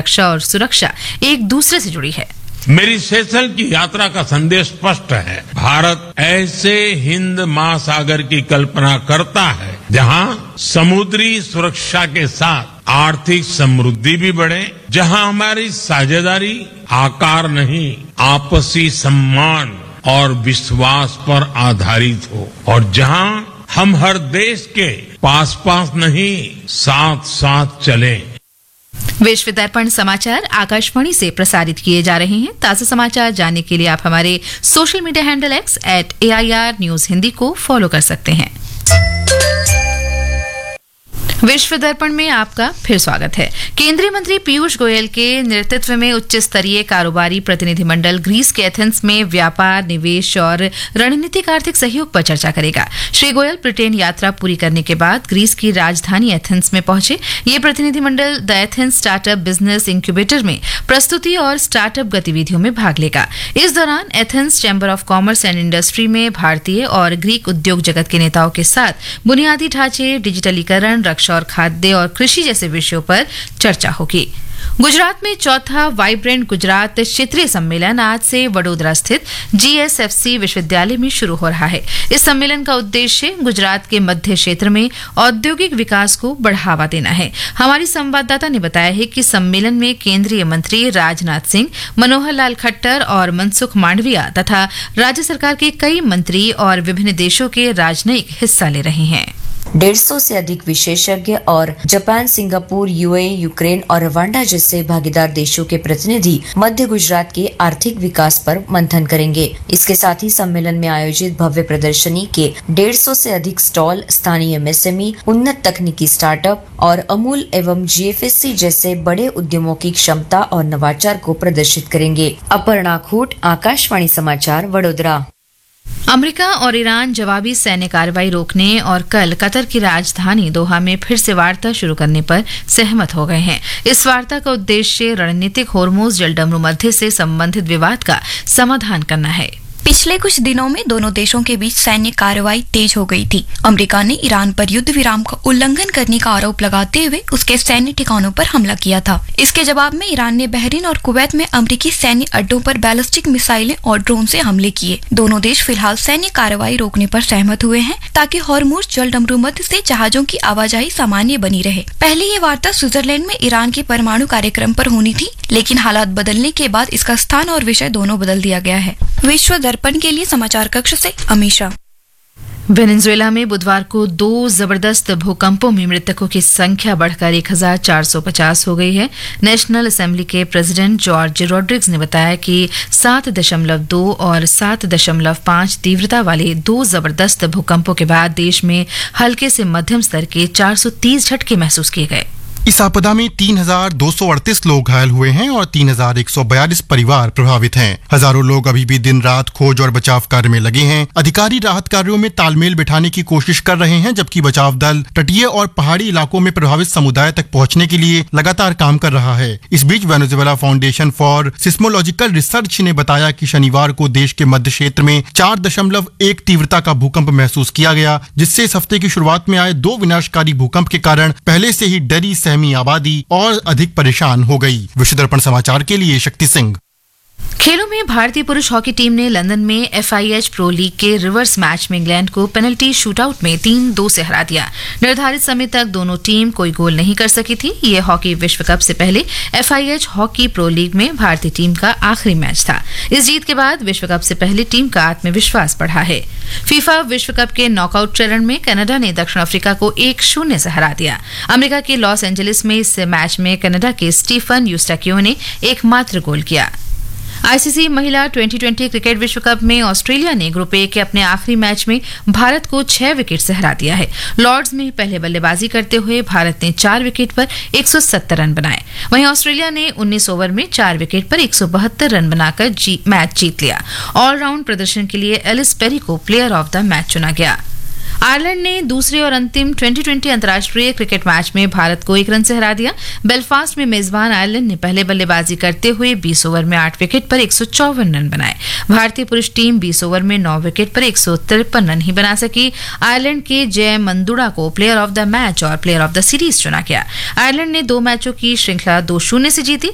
रक्षा और सुरक्षा एक दूसरे से जुड़ी है। मेरी सेशल की यात्रा का संदेश स्पष्ट है। भारत ऐसे हिंद महासागर की कल्पना करता है जहां समुद्री सुरक्षा के साथ आर्थिक समृद्धि भी बढ़े, जहां हमारी साझेदारी आकार नहीं आपसी सम्मान और विश्वास पर आधारित हो, और जहां हम हर देश के पास पास नहीं साथ साथ चलें। विश्व दर्पण समाचार आकाशवाणी से प्रसारित किए जा रहे हैं। ताजा समाचार जानने के लिए आप हमारे social media handle @AIR News Hindi को फॉलो कर सकते हैं। विश्व दर्पण में आपका फिर स्वागत है। केंद्रीय मंत्री पीयूष गोयल के नेतृत्व में उच्च स्तरीय कारोबारी प्रतिनिधिमंडल ग्रीस के एथेंस में व्यापार, निवेश और रणनीतिक आर्थिक सहयोग पर चर्चा करेगा। श्री गोयल ब्रिटेन यात्रा पूरी करने के बाद ग्रीस की राजधानी एथेंस में पहुंचे। ये प्रतिनिधिमंडल the Athens startup business incubator में प्रस्तुति और स्टार्टअप गतिविधियों में भाग लेगा। इस दौरान Athens chamber of commerce and industry में भारतीय और ग्रीक उद्योग जगत के नेताओं के साथ बुनियादी ढांचे, डिजिटलीकरण, रक्षा और खाद्य और कृषि जैसे विषयों पर चर्चा होगी। गुजरात में चौथा वाइब्रेंट गुजरात क्षेत्रीय सम्मेलन आज से वडोदरा स्थित GSFC विश्वविद्यालय में शुरू हो रहा है। इस सम्मेलन का उद्देश्य गुजरात के मध्य क्षेत्र में औद्योगिक विकास को बढ़ावा देना है। हमारी संवाददाता ने बताया है कि सम्मेलन में केंद्रीय मंत्री राजनाथ सिंह, मनोहर लाल खट्टर और मनसुख मांडविया तथा राज्य सरकार के कई मंत्री और विभिन्न देशों के राजनयिक हिस्सा ले रहे हैं। 150 से अधिक विशेषज्ञ और जापान, सिंगापुर, UAE, यूक्रेन और रवांडा जैसे भागीदार देशों के प्रतिनिधि मध्य गुजरात के आर्थिक विकास पर मंथन करेंगे। इसके साथ ही सम्मेलन में आयोजित भव्य प्रदर्शनी के 150 से अधिक स्टॉल स्थानीय MSME, उन्नत तकनीकी स्टार्टअप और अमूल एवं GFSC जैसे बड़े उद्यमों की क्षमता और नवाचार को प्रदर्शित करेंगे। अपर्णा खूट, आकाशवाणी समाचार, वडोदरा। अमेरिका और ईरान जवाबी सैन्य कार्रवाई रोकने और कल कतर की राजधानी दोहा में फिर से वार्ता शुरू करने पर सहमत हो गए हैं। इस वार्ता का उद्देश्य रणनीतिक होर्मुज जलडमरू मध्य से संबंधित विवाद का समाधान करना है। पिछले कुछ दिनों में दोनों देशों के बीच सैन्य कार्रवाई तेज हो गई थी। अमेरिका ने ईरान पर युद्ध विराम का उल्लंघन करने का आरोप लगाते हुए उसके सैन्य ठिकानों पर हमला किया था। इसके जवाब में ईरान ने बहरीन और कुवैत में अमेरिकी सैन्य अड्डों पर बैलिस्टिक मिसाइलें और ड्रोन से हमले किए। दोनों देश फिलहाल सैन्य कार्रवाई रोकने पर सहमत हुए हैं ताकि हॉर्मुज जलडमरू मध्य से जहाजों की आवाजाही सामान्य बनी रहे। पहले ये वार्ता स्विट्जरलैंड में ईरान के परमाणु कार्यक्रम पर होनी थी, लेकिन हालात बदलने के बाद इसका स्थान और विषय दोनों बदल दिया गया है। विश्व दर्पण के लिए समाचार कक्ष से अमीशा। वेनेजुएला में बुधवार को 2 जबरदस्त भूकंपों में मृतकों की संख्या बढ़कर 1450 हो गई है। नेशनल असेंबली के प्रेसिडेंट जॉर्ज रोड्रिग्स ने बताया कि 7.2 और 7.5 तीव्रता वाले 2 जबरदस्त भूकंपों के बाद देश में हल्के से मध्यम स्तर के 430 झटके महसूस किए गए। इस आपदा में 3,238 लोग घायल हुए हैं और 3,142 परिवार प्रभावित हैं। हजारों लोग अभी भी दिन रात खोज और बचाव कार्य में लगे हैं। अधिकारी राहत कार्यों में तालमेल बिठाने की कोशिश कर रहे हैं, जबकि बचाव दल तटीय और पहाड़ी इलाकों में प्रभावित समुदाय तक पहुंचने के लिए लगातार काम कर रहा है। इस बीच Venezuela foundation for seismological research ने बताया कि शनिवार को देश के मध्य क्षेत्र में 4.1 तीव्रता का भूकंप महसूस किया गया, जिससे इस हफ्ते की शुरुआत में आए 2 विनाशकारी भूकंप के कारण पहले से ही डरी आबादी और अधिक परेशान हो गई। विश्व दर्पण समाचार के लिए शक्ति सिंह। खेलों में भारतीय पुरुष हॉकी टीम ने लंदन में FIH प्रो लीग के रिवर्स मैच में इंग्लैंड को पेनल्टी शूटआउट में 3-2 से हरा दिया। निर्धारित समय तक दोनों टीम कोई गोल नहीं कर सकी थी। ये हॉकी विश्व कप से पहले FIH हॉकी प्रो लीग में भारतीय टीम का आखिरी मैच था। इस जीत के बाद विश्व कप से पहले टीम का आत्मविश्वास बढ़ा है। फीफा विश्व कप के नॉकआउट चरण में कनाडा ने दक्षिण अफ्रीका को 1-0 से हरा दिया। अमेरिका के लॉस एंजलिस में इस मैच में कनाडा के स्टीफन यूस्टाकियो ने एकमात्र गोल किया। ICC महिला 2020 क्रिकेट विश्व कप में ऑस्ट्रेलिया ने ग्रुप ए के अपने आखिरी मैच में भारत को 6 विकेट से हरा दिया है। लॉर्ड्स में पहले बल्लेबाजी करते हुए भारत ने 4 विकेट पर 170 रन बनाए। वहीं ऑस्ट्रेलिया ने 19 ओवर में 4 विकेट पर 172 रन बनाकर मैच जीत लिया। ऑलराउंड प्रदर्शन के लिए एलिस पेरी को प्लेयर ऑफ द मैच चुना गया। आयरलैंड ने दूसरे और अंतिम 2020 अंतर्राष्ट्रीय क्रिकेट मैच में भारत को 1 रन से हरा दिया। बेलफास्ट में मेजबान आयरलैंड ने पहले बल्लेबाजी करते हुए 20 ओवर में 8 विकेट पर 154 रन बनाए। भारतीय पुरुष टीम 20 ओवर में 9 विकेट पर 153 रन ही बना सकी। आयरलैंड के जय मंदुड़ा को प्लेयर ऑफ द मैच और प्लेयर ऑफ द सीरीज चुना गया। आयरलैंड ने 2 मैचों की श्रृंखला 2-0 से जीती।